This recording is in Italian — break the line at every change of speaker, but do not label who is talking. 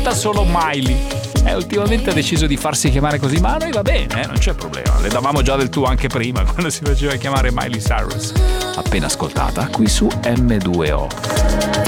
chiamata solo Miley. Ultimamente ha deciso di farsi chiamare così, ma a noi va bene, non c'è problema. Le davamo già del tu anche prima, quando si faceva chiamare Miley Cyrus. Appena ascoltata qui su M2O.